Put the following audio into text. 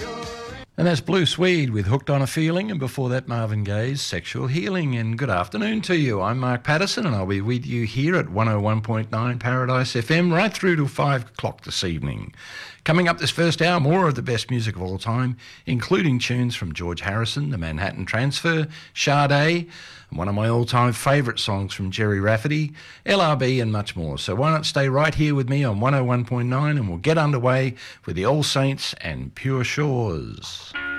And that's Blue Swede with Hooked on a Feeling, and before that Marvin Gaye's Sexual Healing. And good afternoon to you. I'm Mark Patterson and I'll be with you here at 101.9 Paradise FM right through till 5 o'clock this evening. Coming up this first hour, more of the best music of all time, including tunes from George Harrison, The Manhattan Transfer, Sade, and one of my all-time favourite songs from Jerry Rafferty, LRB and much more. So why not stay right here with me on 101.9 and we'll get underway with the All Saints and Pure Shores.